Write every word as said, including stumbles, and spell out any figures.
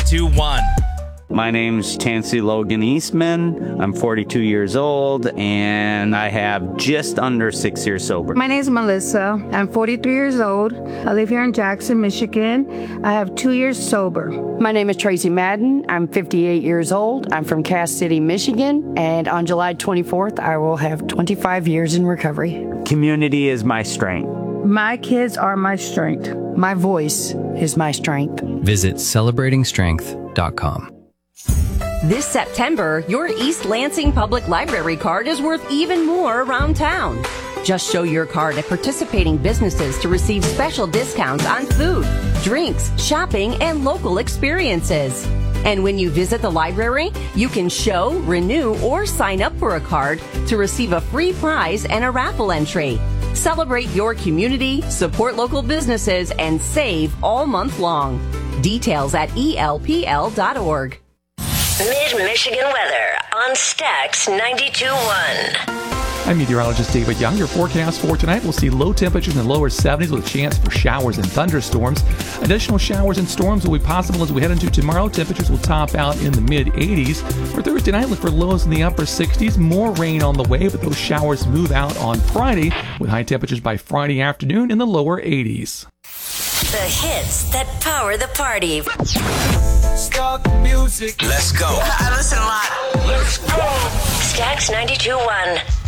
ninety-two point one. My name's Tansy Logan Eastman. I'm forty-two years old, and I have just under six years sober. My name is Melissa. I'm forty-three years old. I live here in Jackson, Michigan. I have two years sober. My name is Tracy Madden. I'm fifty-eight years old. I'm from Cass City, Michigan, and on July twenty-fourth, I will have twenty-five years in recovery. Community is my strength. My kids are my strength. My voice is my strength. Visit celebrating strength dot com. This September, your East Lansing Public Library card is worth even more around town. Just show your card at participating businesses to receive special discounts on food, drinks, shopping, and local experiences. And when you visit the library, you can show, renew, or sign up for a card to receive a free prize and a raffle entry. Celebrate your community, support local businesses, and save all month long. Details at E L P L dot org. Mid-Michigan weather on Stax ninety-two point one. I'm meteorologist David Young. Your forecast for tonight will see low temperatures in the lower seventies with a chance for showers and thunderstorms. Additional showers and storms will be possible as we head into tomorrow. Temperatures will top out in the mid-eighties. For Thursday night, look for lows in the upper sixties. More rain on the way, but those showers move out on Friday with high temperatures by Friday afternoon in the lower eighties. The hits that power the party. Start the music. Let's go. I listen a lot. Let's go. Stax ninety-two point one.